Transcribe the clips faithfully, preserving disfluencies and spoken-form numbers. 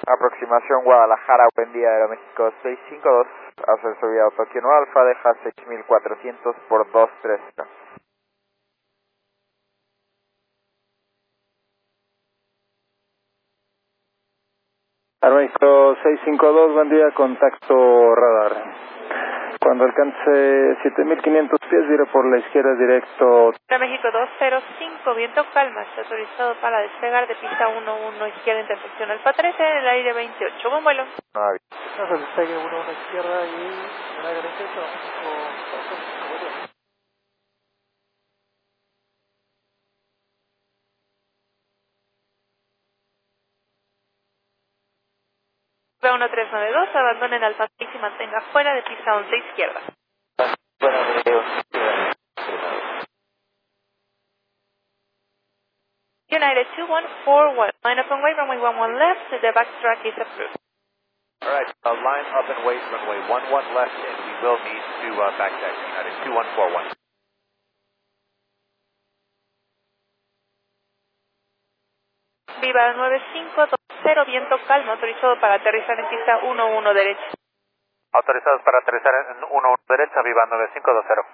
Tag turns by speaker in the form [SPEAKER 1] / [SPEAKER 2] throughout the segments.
[SPEAKER 1] Aproximación Guadalajara, buen día, Aeroméxico seis cinco dos, ascenso vía Tokio nueve Alfa, deja seis mil cuatrocientos por dos tres cero.
[SPEAKER 2] Aeroméxico seis cinco dos, buen día, contacto radar. Cuando alcance siete mil quinientos pies, vire por la izquierda directo.
[SPEAKER 3] Aeroméxico dos cero cinco, viento calma, está autorizado para despegar de pista uno uno izquierda, intersección Alfa trece, en el aire veintiocho, buen vuelo.
[SPEAKER 1] No aviso.
[SPEAKER 4] No se despegue uno uno izquierda y en el aire veintiocho, México dos cero cinco, buen día.
[SPEAKER 3] B uno tres nueve dos, abandonen Alfa seis y mantenga fuera de pista once izquierda.
[SPEAKER 1] Bueno, de
[SPEAKER 3] United two one four one, line up and wait, runway one one left, the backtrack is approved.
[SPEAKER 5] Alright, uh, line up and wait, runway one one left, and we will need to uh, backtrack United two one four one.
[SPEAKER 3] Viva nueve cinco dos cero, viento calma, autorizado para aterrizar en pista uno uno derecha.
[SPEAKER 5] Autorizados para aterrizar en uno uno derecha, Viva nueve cinco dos cero.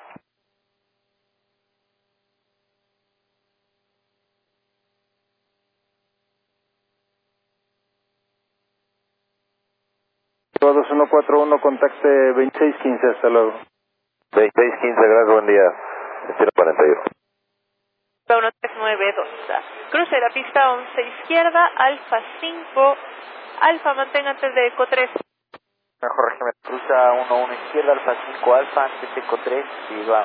[SPEAKER 2] dos uno cuatro uno, contacte veintiséis quince, hasta luego.
[SPEAKER 1] veintiséis quince, gracias, buen día. Destino cuarenta y uno.
[SPEAKER 3] B uno tres nueve dos, cruce la pista once izquierda, Alfa cinco, Alfa mantenga antes de Eco tres.
[SPEAKER 1] Mejor régimen. Cruza uno uno izquierda, Alfa cinco Alfa, antes de Eco tres, y va.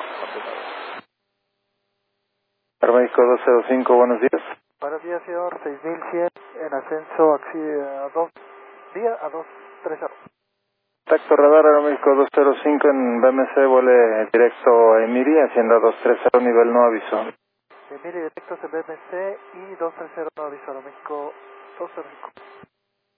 [SPEAKER 2] Aeroméxico dos cero cinco, buenos días.
[SPEAKER 4] Buenos días, señor, seis mil cien en ascenso a dos, día a dos tres cero.
[SPEAKER 2] Contacto radar, Aeroméxico dos cero cinco en B M C, vuele directo a Emiri, hacienda dos tres cero, nivel no aviso.
[SPEAKER 4] Emiri directos en B M C y dos tres cero, no aviso, Aeroméxico dos cero cinco.